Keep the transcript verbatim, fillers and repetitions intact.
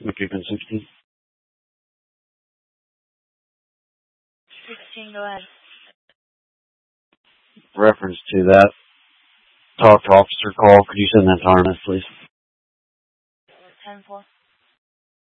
McKicken sixteen. sixteen, go ahead. Reference to that talk to officer call, could you send that to R M S, please? ten four.